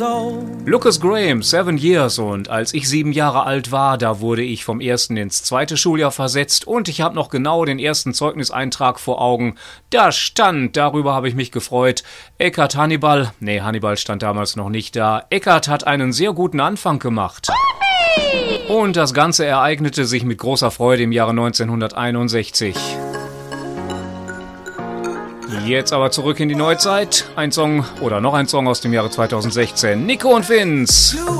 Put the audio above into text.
Lucas Graham, 7 Years, und als ich 7 Jahre alt war, da wurde ich vom ersten ins zweite Schuljahr versetzt und ich habe noch genau den ersten Zeugniseintrag vor Augen. Da stand, darüber habe ich mich gefreut, Eckhard Hannibal, Hannibal stand damals noch nicht da, Eckhard hat einen sehr guten Anfang gemacht. Und das Ganze ereignete sich mit großer Freude im Jahre 1961. Jetzt aber zurück in die Neuzeit. Ein Song oder noch ein Song aus dem Jahre 2016. Nico und Vince.